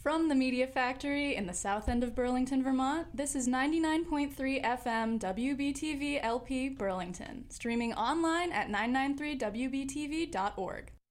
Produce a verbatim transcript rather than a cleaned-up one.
From the Media Factory in the south end of Burlington, Vermont, this is ninety-nine point three F M W B T V L P Burlington, streaming online at nine ninety-three W B T V dot org.